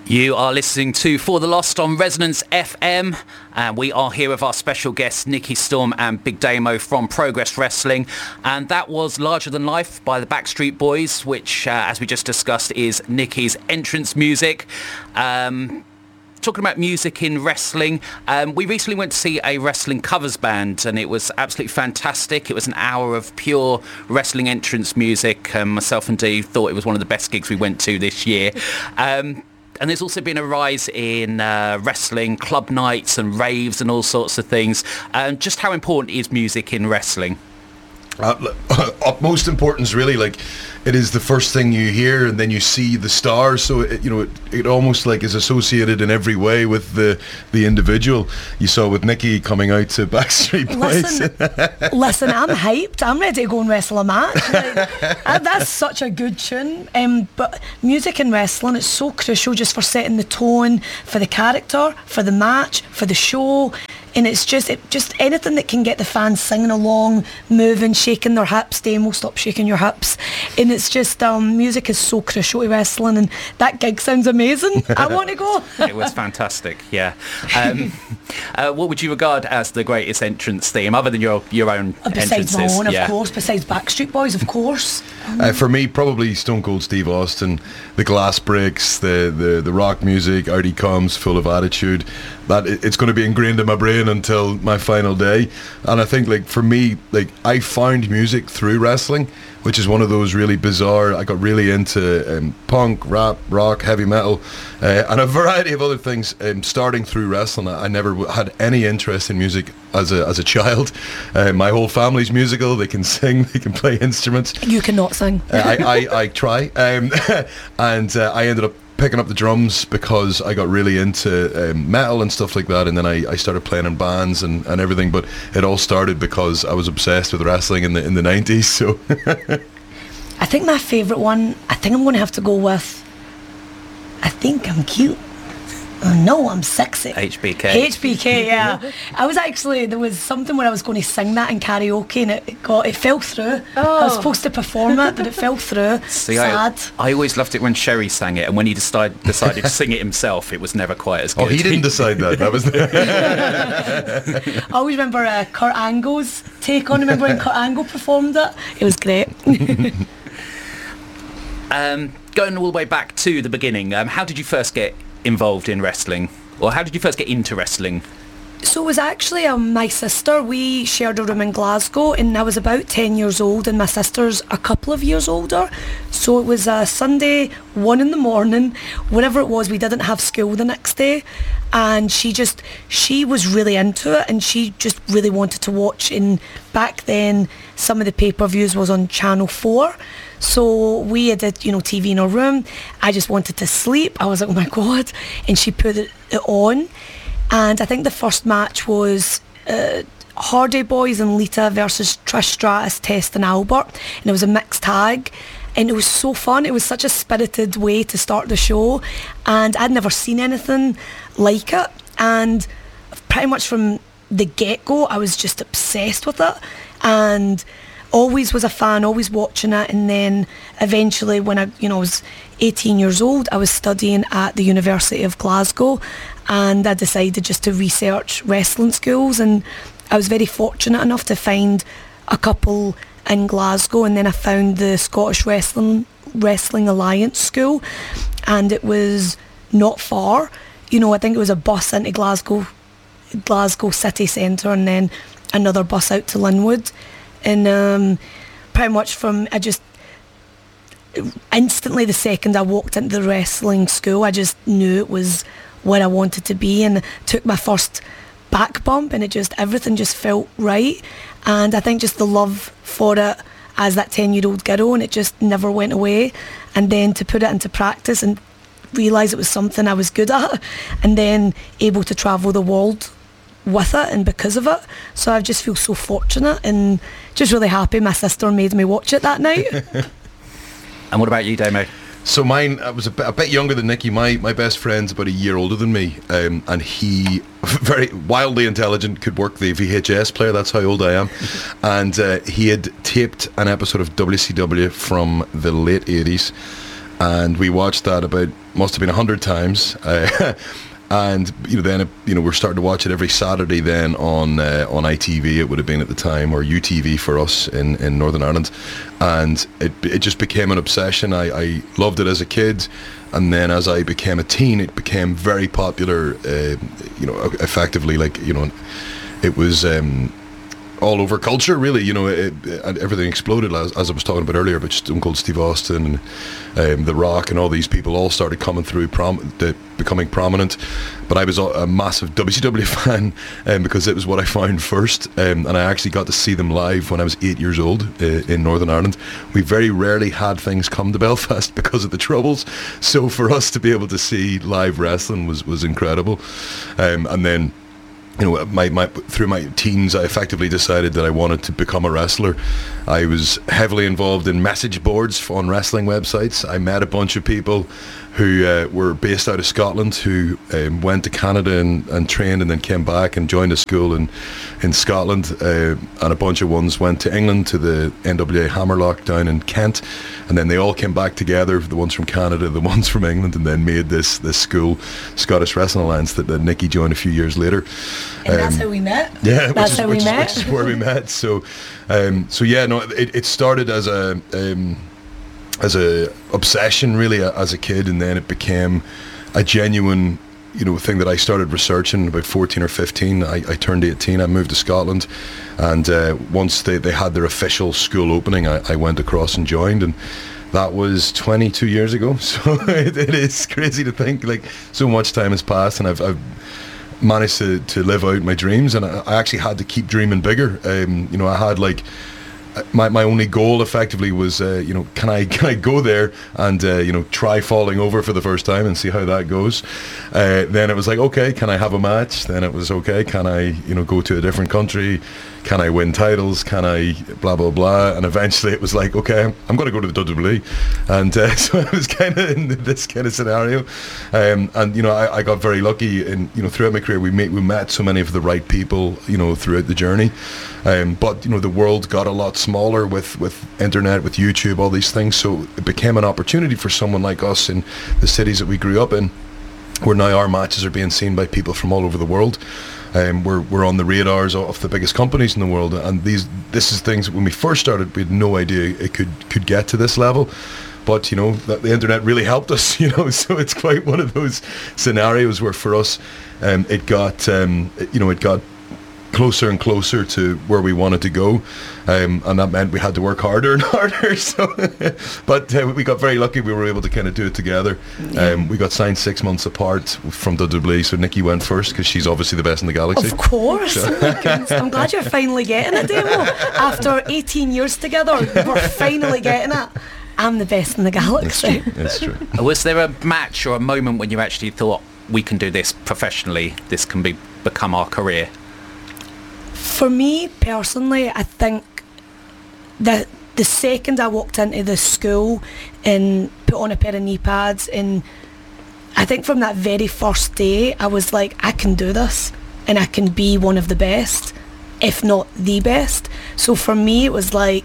You are listening to For the Lost on Resonance FM, and we are here with our special guests Nikki Storm and Big Damo from Progress Wrestling, and that was Larger Than Life by the Backstreet Boys, which, as we just discussed, is Nikki's entrance music. Talking about music in wrestling, we recently went to see a wrestling covers band, and it was absolutely fantastic. It was an hour of pure wrestling entrance music. Myself and Dee thought it was one of the best gigs we went to this year. And there's also been a rise in wrestling club nights and raves and all sorts of things. Just how important is music in wrestling? Utmost importance, really. Like, it is the first thing you hear, and then you see the stars. So it almost like is associated in every way with the individual. You saw with Nikki coming out to Backstreet Boys. Listen, I'm hyped. I'm ready to go and wrestle a match. That's such a good tune. But music in wrestling is so crucial just for setting the tone for the character, for the match, for the show. And it's just anything that can get the fans singing along, moving, shaking their hips. Damo, stop shaking your hips. And it's just, music is so crucial to wrestling, and that gig sounds amazing. I want to go. It was fantastic, yeah. What would you regard as the greatest entrance theme, other than your own besides entrances? My own, of course. Besides Backstreet Boys, of course. For me, probably Stone Cold Steve Austin, the glass breaks, the rock music, Out He Comes, Full of Attitude. That it's going to be ingrained in my brain until my final day. And I think, like, for me, like, I found music through wrestling, which is one of those really bizarre. I got really into punk, rap, rock, heavy metal, and a variety of other things. Starting through wrestling, I never had any interest in music as a child. My whole family's musical. They can sing, they can play instruments. You cannot sing. I try, and I ended up picking up the drums because I got really into metal and stuff like that, and then I started playing in bands and everything. But it all started because I was obsessed with wrestling in the 90s. So I think my favourite one, I think I'm going to have to go with I Think I'm Cute. No, I'm sexy. HBK, yeah. I was actually, there was something where I was going to sing that in karaoke, and it fell through. I was supposed to perform it, but it fell through. See, sad. I always loved it when Sherry sang it, and when he decided to sing it himself, it was never quite as good. Oh, he didn't decide that. That was. I always remember Kurt Angle's take on. Remember when Kurt Angle performed it? It was great. Going all the way back to the beginning, how did you first get involved in wrestling, or how did you first get into wrestling? So it was actually my sister. We shared a room in Glasgow, and I was about 10 years old, and my sister's a couple of years older. So it was a Sunday, 1 a.m, whatever it was. We didn't have school the next day, and she was really into it, and she just really wanted to watch. And back then, some of the pay-per-views was on Channel 4. So we had TV in our room. I just wanted to sleep. I was like, oh my God. And she put it on. And I think the first match was Hardy Boys and Lita versus Trish Stratus, Test and Albert. And it was a mixed tag. And it was so fun. It was such a spirited way to start the show. And I'd never seen anything like it. And pretty much from the get-go, I was just obsessed with it. And always was a fan, always watching it. And then eventually when I was 18 years old, I was studying at the University of Glasgow, and I decided just to research wrestling schools, and I was very fortunate enough to find a couple in Glasgow, and then I found the Scottish Wrestling Alliance School, and it was not far. I think it was a bus into Glasgow city centre, and then another bus out to Linwood. And pretty much instantly the second I walked into the wrestling school, I just knew it was where I wanted to be, and took my first back bump, and everything just felt right. And I think just the love for it as that 10-year-old girl, and it just never went away. And then to put it into practice and realise it was something I was good at, and then able to travel the world with it and because of it. So I just feel so fortunate, and just really happy my sister made me watch it that night. And what about you, Damo? So mine, I was a bit younger than Nikki. My best friend's about a year older than me, and he, very wildly intelligent, could work the VHS player. That's how old I am. And he had taped an episode of WCW from the late 80s, and we watched that must have been 100 times. And then we're starting to watch it every Saturday then on ITV. It would have been at the time, or UTV for us in Northern Ireland, and it just became an obsession. I loved it as a kid, and then as I became a teen, it became very popular. Effectively, it was all over culture, really. And everything exploded, as I was talking about earlier, about Stone Cold Steve Austin and The Rock and all these people all started coming through, becoming prominent. But I was a massive WCW fan because it was what I found first, and I actually got to see them live when I was 8 years old in Northern Ireland. We very rarely had things come to Belfast because of the Troubles, so for us to be able to see live wrestling was incredible. And then through my teens, I effectively decided that I wanted to become a wrestler. I was heavily involved in message boards on wrestling websites. I met a bunch of people who were based out of Scotland, who went to Canada and trained, and then came back and joined a school in Scotland, and a bunch of ones went to England to the NWA Hammerlock down in Kent, and then they all came back together, the ones from Canada, the ones from England, and then made this school, Scottish Wrestling Alliance, that Nikki joined a few years later. And that's how we met. Yeah, which is where we met. So it started as a obsession, really, as a kid, and then it became a genuine thing that I started researching about 14 or 15. I turned 18, I moved to Scotland, and once they had their official school opening, I went across and joined, and that was 22 years ago. So it is crazy to think, so much time has passed, and I've managed to live out my dreams, and I actually had to keep dreaming bigger. I had my only goal effectively was can I go there and try falling over for the first time and see how that goes. Then it was okay, can I have a match? Then it was okay, can I go to a different country? Can I win titles? Can I blah blah blah? And eventually it was okay, I'm going to go to the WWE, and so I was kind of in this kind of scenario, and I got very lucky in throughout my career we met so many of the right people throughout the journey, but the world got a lot smaller with internet, with YouTube, all these things, so it became an opportunity for someone like us in the cities that we grew up in, where now our matches are being seen by people from all over the world. We're on the radars of the biggest companies in the world, and this is things that when we first started we had no idea it could get to this level, but the internet really helped us, so it's quite one of those scenarios where for us it got closer and closer to where we wanted to go, and that meant we had to work harder and harder. So, but we got very lucky. We were able to kind of do it together. We got signed 6 months apart from WWE, so Nikki went first because she's obviously the best in the galaxy. Of course. So. I'm glad you're finally getting it, Demo. After 18 years together, we're finally getting it. I'm the best in the galaxy. It's true. Was there a match or a moment when you actually thought, we can do this professionally, this can become our career? For me personally, I think that the second I walked into the school and put on a pair of knee pads, and I think from that very first day I was I can do this and I can be one of the best, if not the best. So for me it was from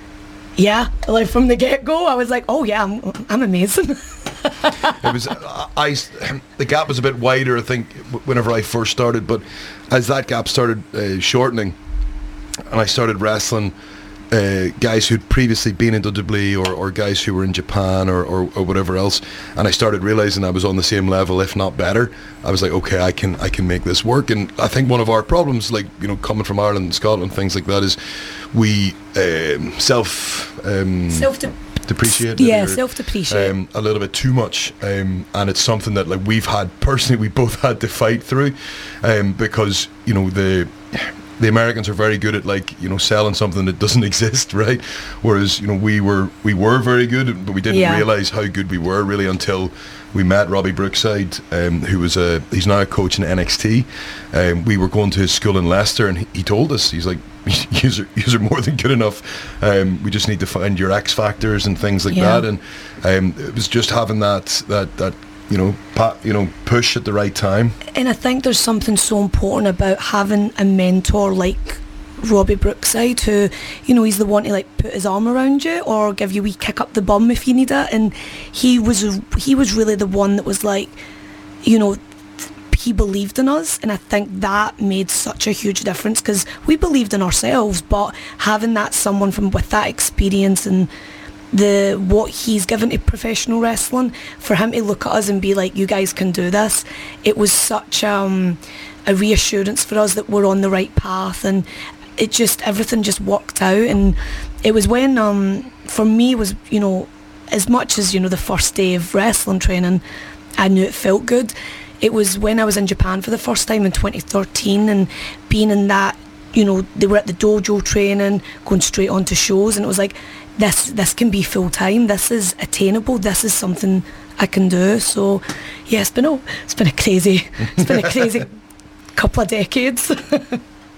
the get-go I was oh yeah, I'm amazing. It was the gap was a bit wider, I think, whenever I first started, but as that gap started shortening and I started wrestling guys who'd previously been in WWE or guys who were in Japan or whatever else, and I started realizing I was on the same level, if not better, I was okay, I can make this work. And I think one of our problems, coming from Ireland and Scotland, things like that, is we self-depreciate. Yeah, self-depreciate a little bit too much, and it's something that we've had personally, we both had to fight through, because the Americans are very good at selling something that doesn't exist, right? Whereas we were very good, but we didn't realize how good we were really until we met Robbie Brookside, he's now a coach in NXT. We were going to his school in Leicester, and he told us, he's you're more than good enough. We just need to find your X factors and things like that. And it was just having that push at the right time. And I think there's something so important about having a mentor like Robbie Brookside, who, you know, he's the one to like put his arm around you or give you a wee kick up the bum if you need it. And he was really the one that was like, you know, he believed in us, and I think that made such a huge difference because we believed in ourselves, but having that someone with that experience and what he's given to professional wrestling, for him to look at us and be like, you guys can do this, it was such a reassurance for us that we're on the right path, and everything just worked out. And it was when for me was, you know, as much as, you know, the first day of wrestling training, I knew it felt good. It was when I was in Japan for the first time in 2013 and being in that, you know, they were at the dojo training, going straight on to shows, and it was like, this can be full time, this is attainable, this is something I can do. So yeah, it's been a crazy couple of decades.